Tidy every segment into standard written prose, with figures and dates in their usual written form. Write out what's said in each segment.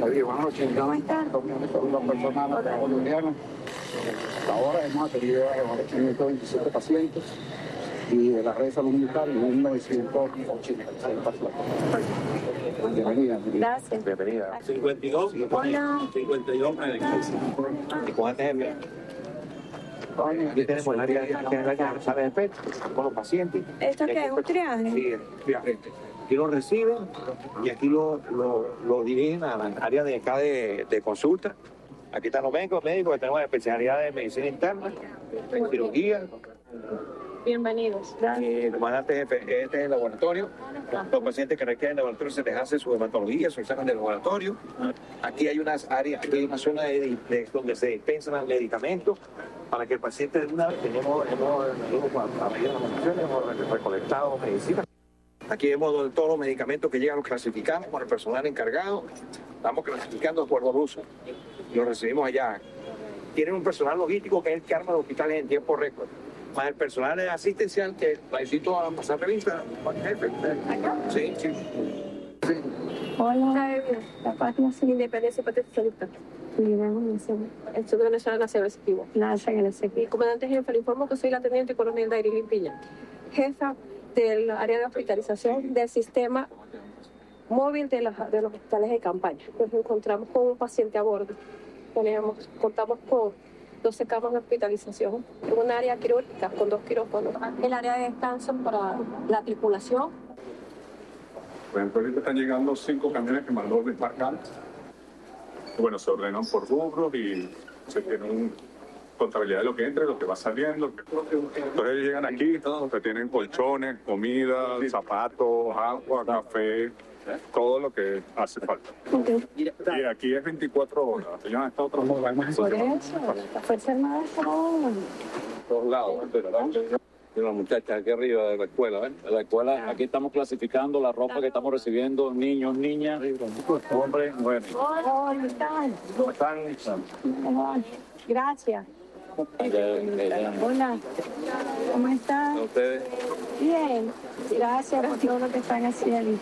Buenas noches. ¿Cómo están? Los personal colombianos. Hasta ahora hemos atendido a 827 pacientes y de la red de salud militar 1980 pacientes. Bienvenida. Gracias. Bienvenida. 52. Hola. 52 médicos. ¿Y cuántos es? Aquí tenemos el área de sala de PET con los pacientes. ¿Esto qué es? ¿Un triaje? Sí, triaje. Aquí lo reciben y aquí lo dirigen a la área de acá de consulta. Aquí están los médicos que tenemos especialidades de medicina interna, en cirugía. Bienvenidos. El comandante jefe, este es el laboratorio. Los pacientes que requieren laboratorio se les hace su hematología, su examen de laboratorio. Aquí hay unas áreas, aquí hay una zona donde se dispensan los medicamentos para que el paciente de una vez a medida de las operaciones, hemos recolectado medicinas. Aquí vemos todos los medicamentos que llegan, los clasificamos con el personal encargado. Estamos clasificando de acuerdo al uso. Los recibimos allá. Tienen un personal logístico que es el que arma los hospitales en tiempo récord. Más el personal asistencial que necesito a pasar revista. Sí, sí. Hola. La página sin independencia y patria. El Centro Nacional Nacional Executivo. Mi comandante jefe, le informo que soy la teniente coronel Dairi Limpiña, jefa del área de hospitalización del sistema móvil de los hospitales de campaña. Nos encontramos con un paciente a bordo. Contamos con 12 camas de hospitalización, en un área quirúrgica con 2 quirófanos, el área de descanso para la tripulación. Por ejemplo, ahorita están llegando 5 camiones que mandó desmarcar. Bueno, se ordenan por rubros y se tiene contabilidad de lo que entra y lo que va saliendo. Entonces llegan aquí, que tienen colchones, comida, zapatos, agua, café, todo lo que hace falta. Okay. Y aquí es 24 horas. Ellos han estado trabajando. Por eso, la Fuerza Armada está en todos lados, y una muchacha aquí arriba de la escuela, ¿ven? De la escuela, aquí estamos clasificando la ropa que estamos recibiendo, niños, niñas, hombres, mujeres. Hola, ¿qué tal? ¿Cómo están? Gracias. Hola, ¿cómo están? ¿Ustedes? Bien, gracias por todo lo que están haciendo.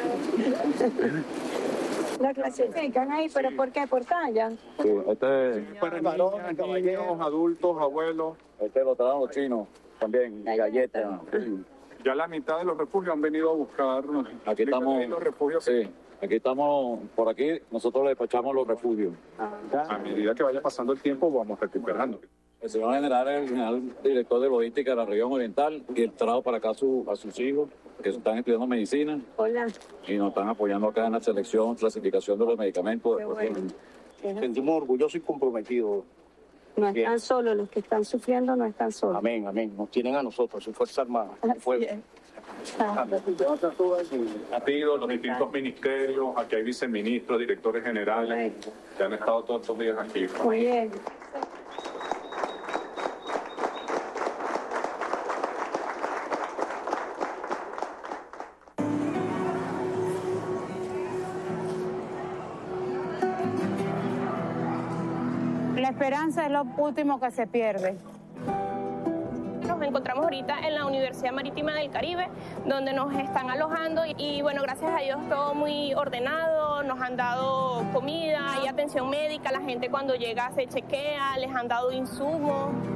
La clasifican ahí, ¿pero por qué? ¿Por talla? Sí, este es Para niños, adultos, abuelos. lo traen los chinos también, galletas. Ya la mitad de los refugios han venido a buscar. Aquí estamos, los refugios. sí, aquí estamos, por aquí nosotros le despachamos los refugios. A medida que vaya pasando el tiempo, vamos recuperando. El señor general es el general director de logística de la región oriental y él trajo para acá a sus hijos que están estudiando medicina. Hola. Y nos están apoyando acá en la selección, clasificación de los medicamentos. Qué bueno. Sentimos orgullosos y comprometidos. No están solos, los que están sufriendo no están solos. Amén, amén. Nos tienen a nosotros, su Fuerza Armada. Así es. Ha pedido los distintos ministerios, aquí hay viceministros, directores generales, que han estado todos estos días aquí. Muy bien. La esperanza es lo último que se pierde. Nos encontramos ahorita en la Universidad Marítima del Caribe, donde nos están alojando y bueno, gracias a Dios todo muy ordenado, nos han dado comida y atención médica, la gente cuando llega se chequea, les han dado insumos.